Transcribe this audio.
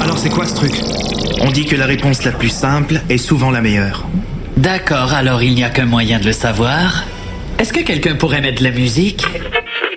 Alors c'est quoi ce truc? On dit que la réponse la plus simple est souvent la meilleure. D'accord, alors il n'y a qu'un moyen de le savoir. Est-ce que quelqu'un pourrait mettre de la musique?